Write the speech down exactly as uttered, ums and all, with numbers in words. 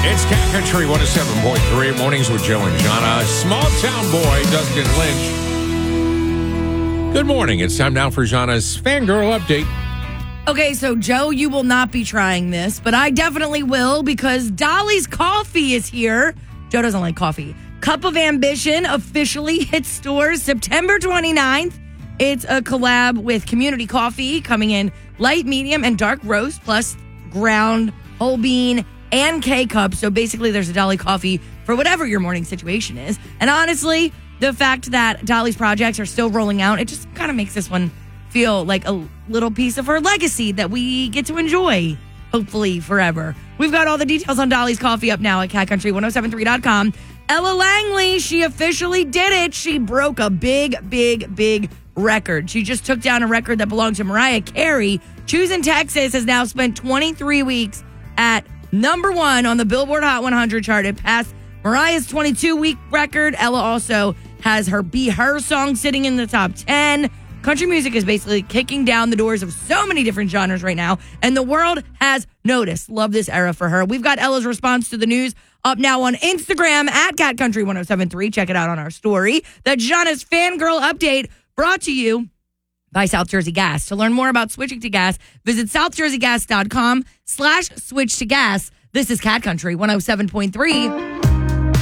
It's Cat Country one oh seven point three. Mornings with Joe and Jana. Small town boy, Dustin Lynch. Good morning. It's time now for Jana's Fangirl Update. Okay, so Joe, you will not be trying this, but I definitely will because Dolly's Coffee is here. Joe doesn't like coffee. Cup of Ambition officially hits stores September twenty-ninth. It's a collab with Community Coffee coming in light, medium, and dark roast, plus ground, whole bean, and K-Cup. So basically, there's a Dolly Coffee for whatever your morning situation is. And honestly, the fact that Dolly's projects are still rolling out, it just kind of makes this one feel like a little piece of her legacy that we get to enjoy, hopefully forever. We've got all the details on Dolly's Coffee up now at cat country ten seventy-three dot com. Ella Langley, she officially did it. She broke a big, big, big record. She just took down a record that belonged to Mariah Carey. Choosing Texas has now spent twenty-three weeks at number one on the Billboard Hot one hundred chart. It passed Mariah's twenty-two-week record. Ella also has her Be Her song sitting in the top ten. Country music is basically kicking down the doors of so many different genres right now, and the world has noticed. Love this era for her. We've got Ella's response to the news up now on Instagram at cat country ten seventy-three. Check it out on our story. The Jana's Fangirl Update brought to you by South Jersey Gas. To learn more about switching to gas, visit south jersey gas dot com slash switch to gas. This is Cat Country one oh seven point three.